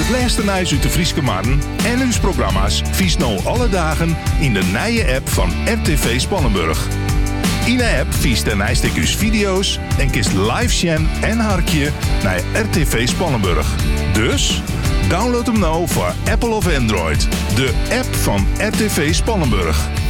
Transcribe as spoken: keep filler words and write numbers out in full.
Het laatste nieuws uit de Frieske Marren en uw programma's vies nou alle dagen in de nije app van R T V Spannenburg. In de app vies de nijstekjes video's en kist live scan en harkje naar R T V Spannenburg. Dus download hem nou voor Apple of Android. De app van R T V Spannenburg.